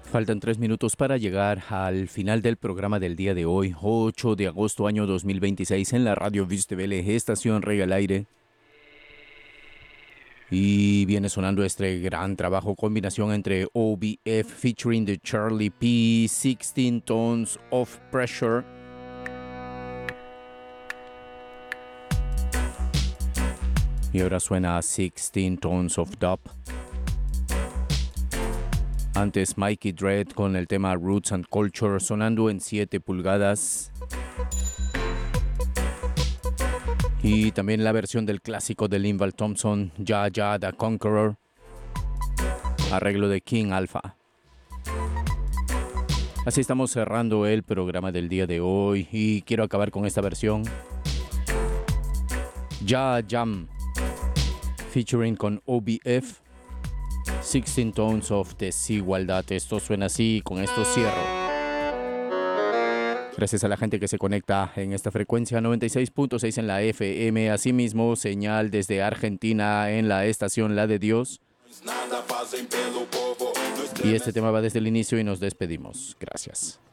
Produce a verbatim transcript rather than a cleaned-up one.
Faltan tres minutos para llegar al final del programa del día de hoy, ocho de agosto año dos mil veintiséis, en la radio Vistevele, estación Rey al Aire. Y viene sonando este gran trabajo, combinación entre O B F featuring the Charlie P, sixteen Tons of Pressure. Y ahora suena sixteen Tons of Dub. Antes Mikey Dread con el tema Roots and Culture sonando en siete pulgadas. Y también la versión del clásico de Linval Thompson, Ya Ya the Conqueror, arreglo de King Alpha. Así estamos cerrando el programa del día de hoy y quiero acabar con esta versión. Ya Jam, featuring con O B F, sixteen Tones of Desigualdad. Esto suena así, con esto cierro. Gracias a la gente que se conecta en esta frecuencia noventa y seis punto seis en la F M. Asimismo, señal desde Argentina en la estación La de Dios. Y este tema va desde el inicio y nos despedimos. Gracias.